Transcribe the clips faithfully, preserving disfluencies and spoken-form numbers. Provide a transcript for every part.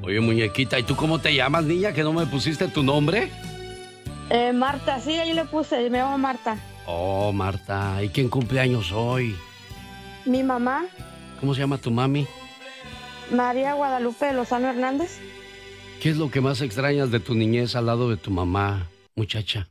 Oye, muñequita, ¿y tú cómo te llamas, niña, que no me pusiste tu nombre? Eh, Marta, sí, ahí le puse, me llamo Marta. Oh, Marta, ¿y quién cumpleaños hoy? Mi mamá. ¿Cómo se llama tu mami? María Guadalupe Lozano Hernández. ¿Qué es lo que más extrañas de tu niñez al lado de tu mamá, muchacha?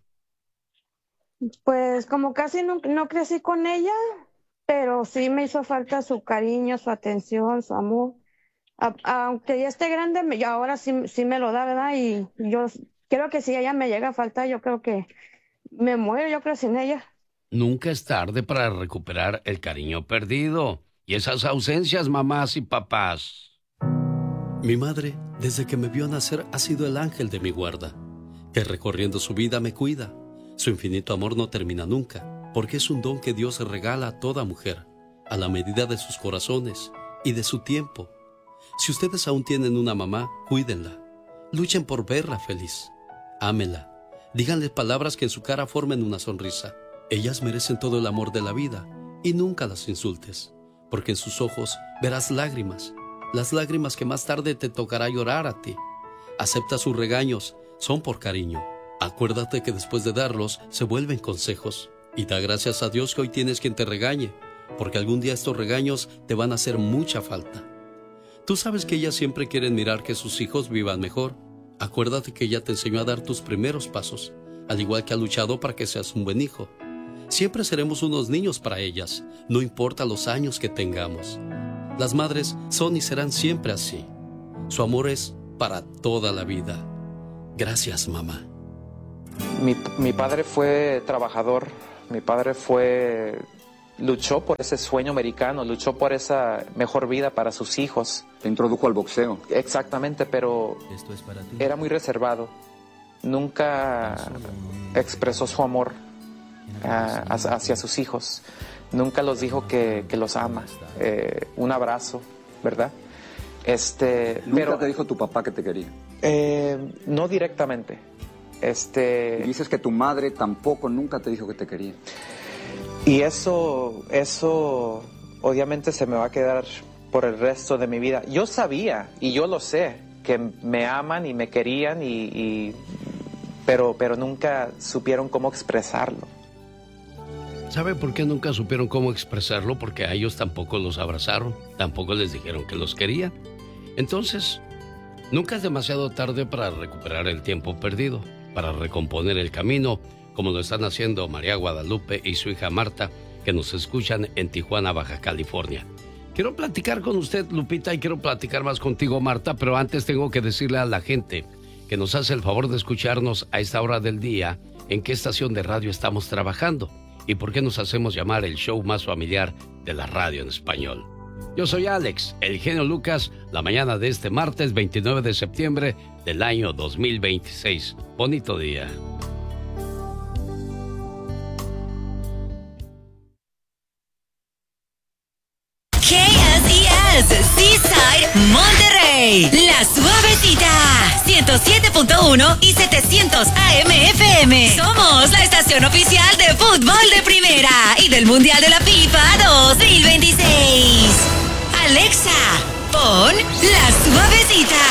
Pues como casi no, no crecí con ella, pero sí me hizo falta su cariño, su atención, su amor. A, aunque ya esté grande, me- ahora sí, sí me lo da, ¿verdad? Y yo creo que si ella me llega a faltar, yo creo que me muero, yo creo, sin ella. Nunca es tarde para recuperar el cariño perdido y esas ausencias, mamás y papás. Mi madre, desde que me vio nacer, ha sido el ángel de mi guarda, que recorriendo su vida me cuida. Su infinito amor no termina nunca, porque es un don que Dios regala a toda mujer, a la medida de sus corazones y de su tiempo. Si ustedes aún tienen una mamá, cuídenla. Luchen por verla feliz. Ámenla. Díganle palabras que en su cara formen una sonrisa. Ellas merecen todo el amor de la vida y nunca las insultes, porque en sus ojos verás lágrimas, las lágrimas que más tarde te tocará llorar a ti. Acepta sus regaños, son por cariño. Acuérdate que después de darlos se vuelven consejos y da gracias a Dios que hoy tienes quien te regañe, porque algún día estos regaños te van a hacer mucha falta. Tú sabes que ellas siempre quieren mirar que sus hijos vivan mejor. Acuérdate que ella te enseñó a dar tus primeros pasos, al igual que ha luchado para que seas un buen hijo. Siempre seremos unos niños para ellas, no importa los años que tengamos. Las madres son y serán siempre así. Su amor es para toda la vida. Gracias, mamá. Mi, mi padre fue trabajador, mi padre fue... luchó por ese sueño americano, luchó por esa mejor vida para sus hijos. Te introdujo al boxeo. Exactamente, pero Esto es para ti. era muy reservado. Nunca expresó su amor uh, hacia sus hijos. Nunca los dijo que, que los ama. Eh, un abrazo, ¿verdad? Este, ¿Nunca pero, te dijo tu papá que te quería? Eh, no directamente. Este... Y dices que tu madre tampoco nunca te dijo que te quería. Y eso, eso obviamente se me va a quedar por el resto de mi vida. Yo sabía, y yo lo sé, que me aman y me querían, y, y, pero, pero nunca supieron cómo expresarlo. ¿Sabe por qué nunca supieron cómo expresarlo? Porque a ellos tampoco los abrazaron, tampoco les dijeron que los querían. Entonces, nunca es demasiado tarde para recuperar el tiempo perdido, para recomponer el camino, como lo están haciendo María Guadalupe y su hija Marta, que nos escuchan en Tijuana, Baja California. Quiero platicar con usted, Lupita, y quiero platicar más contigo, Marta, pero antes tengo que decirle a la gente que nos hace el favor de escucharnos a esta hora del día, en qué estación de radio estamos trabajando y por qué nos hacemos llamar el show más familiar de la radio en español. Yo soy Alex, el genio Lucas, la mañana de este martes veintinueve de septiembre del año dos mil veintiséis. Bonito día. K S E S Seaside Monterrey, La Suavecita, ciento siete punto uno y setecientos A M F M. Somos la estación oficial de fútbol de primera y del Mundial de la FIFA dos mil veintiséis. Alexa, pon La Suavecita.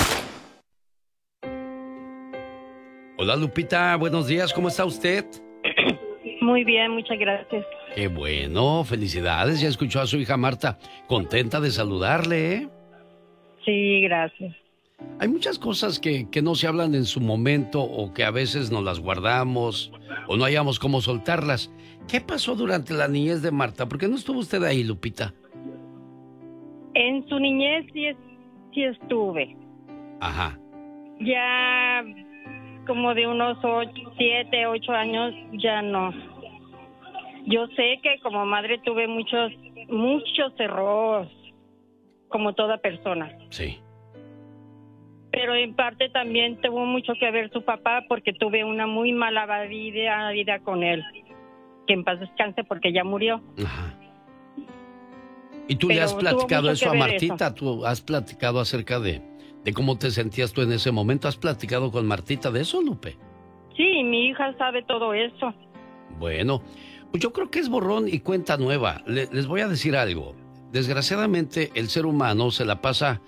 Hola, Lupita, buenos días, ¿cómo está usted? Muy bien, muchas gracias. Qué bueno, felicidades, ya escuchó a su hija Marta, contenta de saludarle, ¿eh? Sí, gracias. Hay muchas cosas que, que no se hablan en su momento o que a veces nos las guardamos o no hayamos cómo soltarlas. ¿Qué pasó durante la niñez de Marta? ¿Por qué no estuvo usted ahí, Lupita? En su niñez sí, es, sí estuve. Ajá. Ya como de unos ocho, siete, ocho años ya no. Yo sé que como madre tuve muchos, muchos errores, como toda persona. Sí. Pero en parte también tuvo mucho que ver su papá porque tuve una muy mala vida, vida con él. Que en paz descanse porque ya murió. Ajá. ¿Y tú Pero le has platicado eso a Martita? Eso. ¿Tú has platicado acerca de, de cómo te sentías tú en ese momento? ¿Has platicado con Martita de eso, Lupe? Sí, mi hija sabe todo eso. Bueno, pues yo creo que es borrón y cuenta nueva. Le, les voy a decir algo. Desgraciadamente, el ser humano se la pasa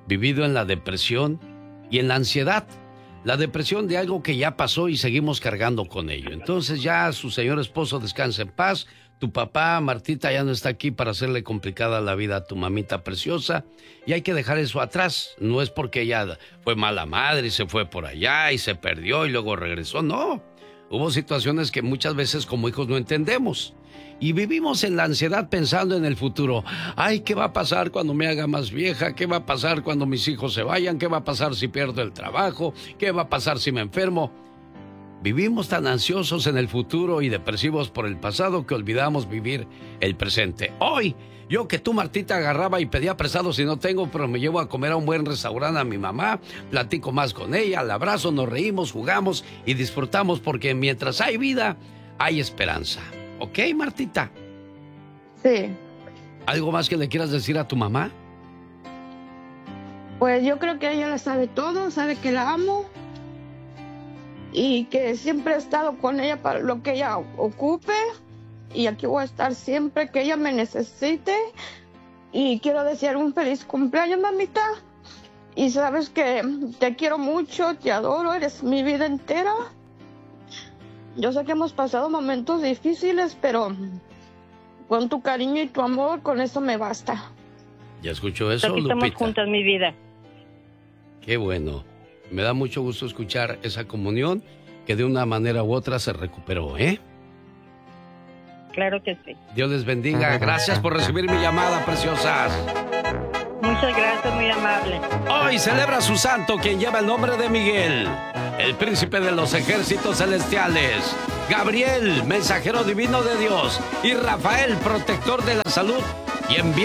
vivido en la depresión y en la ansiedad. La depresión de algo que ya pasó y seguimos cargando con ello. Entonces ya su señor esposo descansa en paz. Tu papá, Martita, ya no está aquí para hacerle complicada la vida a tu mamita preciosa. Y hay que dejar eso atrás. No es porque ella fue mala madre y se fue por allá y se perdió y luego regresó. No. Hubo situaciones que muchas veces como hijos no entendemos. Y vivimos en la ansiedad pensando en el futuro. Ay, ¿qué va a pasar cuando me haga más vieja? ¿Qué va a pasar cuando mis hijos se vayan? ¿Qué va a pasar si pierdo el trabajo? ¿Qué va a pasar si me enfermo? Vivimos tan ansiosos en el futuro y depresivos por el pasado que olvidamos vivir el presente. Hoy, yo que tú, Martita, agarraba y pedía prestado si no tengo, pero me llevo a comer a un buen restaurante a mi mamá, platico más con ella, la abrazo, nos reímos, jugamos y disfrutamos porque mientras hay vida, hay esperanza. ¿Ok, Martita? Sí. ¿Algo más que le quieras decir a tu mamá? Pues yo creo que ella le sabe todo, sabe que la amo y que siempre he estado con ella para lo que ella ocupe y aquí voy a estar siempre que ella me necesite y quiero desear un feliz cumpleaños, mamita, y sabes que te quiero mucho, te adoro, eres mi vida entera. Yo sé que hemos pasado momentos difíciles, pero con tu cariño y tu amor, con eso me basta. ¿Ya escuchó eso, Aquí Lupita? estamos juntas, mi vida. Qué bueno. Me da mucho gusto escuchar esa comunión que de una manera u otra se recuperó, ¿eh? Claro que sí. Dios les bendiga. Gracias por recibir mi llamada, preciosas. Muchas gracias, muy amable. Hoy celebra su santo quien lleva el nombre de Miguel, el príncipe de los ejércitos celestiales, Gabriel, mensajero divino de Dios, y Rafael, protector de la salud y enviado